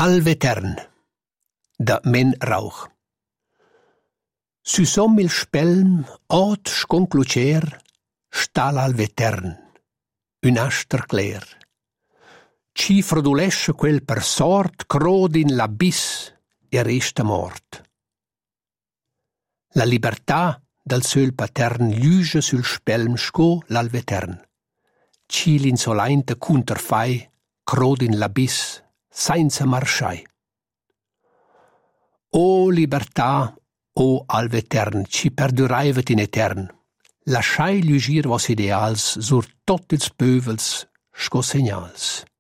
Alvetern da Men Rauch. Su som il spelm ot sconclucer sta l'alvetern, un aster cler. Ci frodulesce quel per sort crod in l'abiss e resta mort. La libertà dal sul patern lüge sul spelm sco l'alvetern. Ci l'insolente cunterfai crod in l'abiss senza marschai. O libertà, o alvetern, ci perduraivet in etern. Lasciai lugir vos ideals sur tot ils pövels sco segnals.